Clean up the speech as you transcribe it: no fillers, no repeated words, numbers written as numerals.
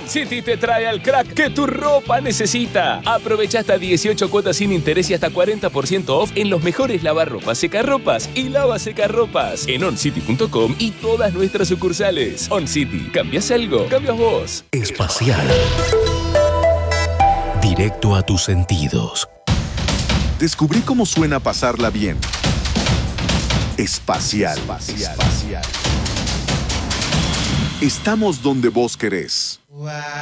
City te trae al crack que tu ropa necesita. Aprovecha hasta 18 cuotas sin interés y hasta 40% off en los mejores lavarropas, secarropas y lavasecarropas en oncity.com y todas nuestras sucursales. OnCity, ¿cambias algo? Cambias vos. Espacial. Directo a tus sentidos. Descubrí cómo suena pasarla bien. Espacial. Estamos donde vos querés.